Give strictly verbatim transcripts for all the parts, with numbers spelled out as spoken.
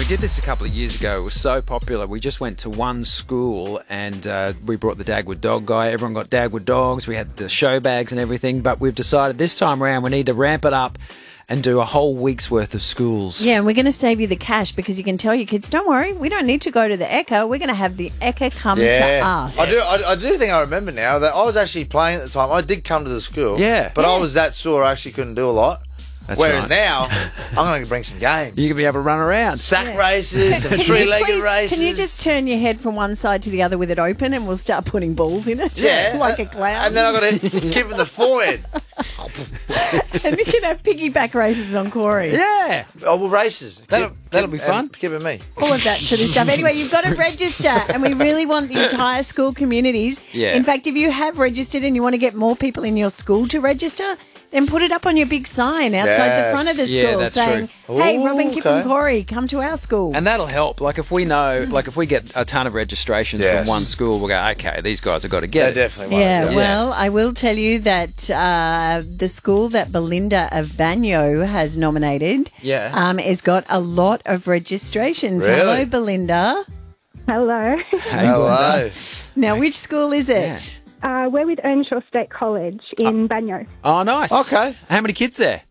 did this a couple of years ago. It was so popular. We just went to one school and uh, we brought the Dagwood dog guy. Everyone got Dagwood dogs. We had the show bags and everything. But we've decided this time around we need to ramp it up and do a whole week's worth of schools. Yeah, and we're going to save you the cash because you can tell your kids, don't worry, we don't need to go to the Ekka. We're going to have the Ekka come Yeah. to us. I do, I, I do think I remember now that I was actually playing at the time. I did come to the school. Yeah. But Yeah. I was that sore I actually couldn't do a lot. That's Whereas right. now, I'm going to bring some games. You're going to be able to run around. Sack races, some Can you three-legged please- races. Can you just turn your head from one side to the other with it open and we'll start putting balls in it? Yeah. Like a clown. And then I've got to keep in the forehead. And you can have piggyback races on Corey. Yeah. Oh, well, races. That'll- Keep- that'll keep- be fun. and Keep it me. All of that sort of stuff. Anyway, you've got to register, and we really want the entire school communities. Yeah. In fact, if you have registered and you want to get more people in your school to register, then put it up on your big sign outside Yes. the front of the school Yeah, that's saying, true. hey, Ooh, Robin, Kip okay. and Corey, come to our school. And that'll help. Like if we know, like if we get a ton of registrations Yes. from one school, we'll go, okay, these guys have got to They get it. definitely won't. Yeah, Yeah. well, I will tell you that uh, the school that Belinda of Banyo has nominated Yeah. um, has got a lot of registrations. Really? Hello, Belinda. Hello. Hey, Hello. Now, which school is it? Uh, we're with Earnshaw State College in Banyo. Oh, nice. Okay. How many kids there?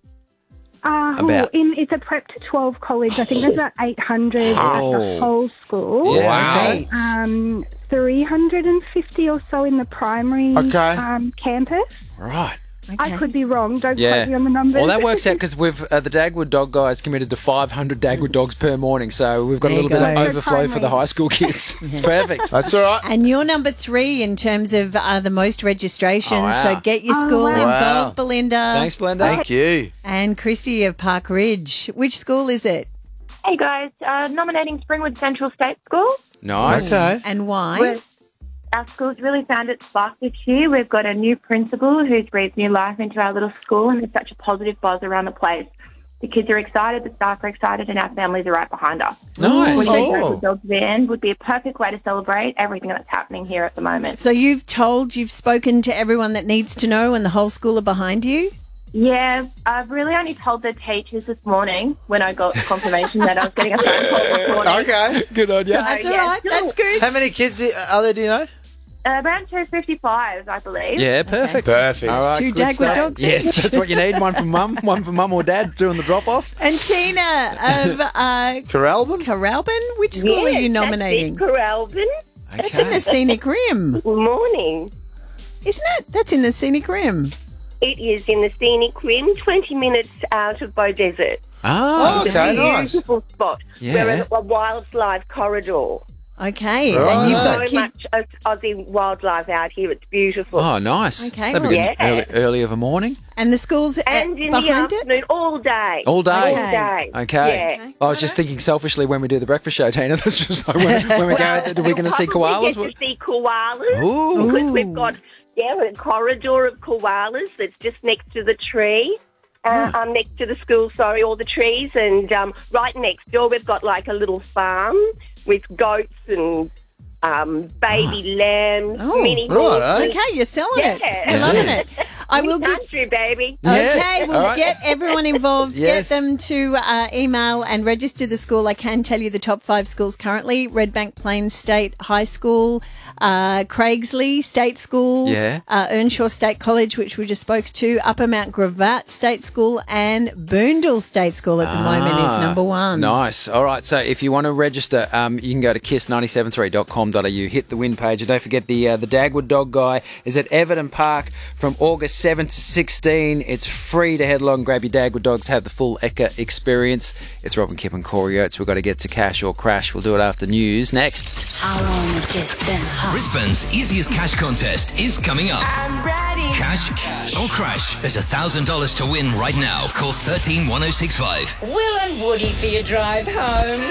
Uh, About- oh, in, it's a prep to twelve college. I think there's about eight hundred at Oh. the whole school. Yeah. Wow. Eight. Um, three hundred fifty or so in the primary Okay. um, campus. Right. I could be wrong. Don't Yeah. quote me on the numbers. Well, that works out because we've uh, the Dagwood dog guys committed to five hundred Dagwood dogs per morning, so we've got There a you little bit go. of overflow for the Primary. high school kids. It's perfect. That's all right. And you're number three in terms of uh, the most registrations. Oh, wow. So get your Oh, school wow. involved, Wow. Belinda. Thanks, Belinda. Thank you. And Christy of Park Ridge. Which school is it? Hey guys, uh, nominating Springwood Central State School. Nice. Okay. And why? We're- Our school's really found its spark this year. We've got a new principal who's breathed new life into our little school, and there's such a positive buzz around the place. The kids are excited, the staff are excited, and our families are right behind us. Nice. We think Oh. the Dogs Band would be a perfect way to celebrate everything that's happening here at the moment. So you've told, you've spoken to everyone that needs to know, and the whole school are behind you? Yeah, I've really only told the teachers this morning when I got confirmation that I was getting a phone call this morning. Okay. Good on you. That's all yeah, right. still- That's good. How many kids are there, do you know? Uh, around two fifty-five, I believe. Yeah, perfect. Perfect. All right, Two good Dagwood stuff. dogs Yes, each. that's what you need. One for mum, one for mum or dad doing the drop off. And Tina of uh, Corralbin? Caralbin, which school are you nominating? That's it, Coralbin. That's in the Scenic Rim, Morning. isn't it? That's in the Scenic Rim. It is in the scenic rim, twenty minutes out of Bow Desert. Ah, Oh, okay, nice. Beautiful spot. Yeah. We're at a wildlife corridor. Okay, Right. and you've So got kid- much of Aussie wildlife out here. It's beautiful. oh, nice. Okay, That'd be well- good. Early, early of a morning. and the school's uh, and in the behind it. afternoon, all day. All day. All Okay. day. Okay. Yeah. I was just thinking selfishly when we do the breakfast show, Tina. That's just like when, when we go, Well, are we going to see you'll koalas? probably get to see koalas. Ooh. Because we've Ooh. got, yeah, a corridor of koalas that's just next to the tree. Uh, um, next to the school, sorry, all the trees. And um, right next door, we've got like a little farm with goats and um, baby lambs, Oh. mini Right, horses. Okay, you're selling it. Yeah. We're loving it. I will get. Country, baby. Yes. Okay, we'll All right. get everyone involved. Yes. Get them to uh, email and register the school. I can tell you the top five schools currently: Redbank Plains State High School, uh, Craigsley State School, Yeah. uh, Earnshaw State College, which we just spoke to, Upper Mount Gravatt State School, and Boondall State School at the moment is Ah, number one. Nice. All right. So if you want to register, um, you can go to kiss nine seven three dot com dot a u, hit the win page, and don't forget the uh, the Dagwood dog guy is at Everton Park from August seventh to sixteenth. It's free to head along, grab your Dagwood dogs, have the full Ekka experience. It's Robin, Kip and Corey Oates. We've got to get to cash or crash. We'll do it after news. Next. I wanna get them hot. Brisbane's easiest cash contest is coming up. I'm ready. Cash, or crash. There's one thousand dollars to win right now. Call thirteen one oh six five. Will and Woody for your drive home.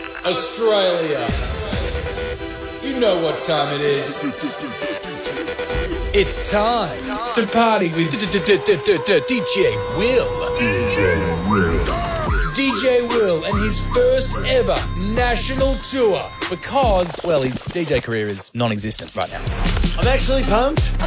Australia. You know what time it is. It's time to party with D J Will. D J Will. D J Will and his first ever national tour because, well, his D J career is non-existent right now. I'm actually pumped.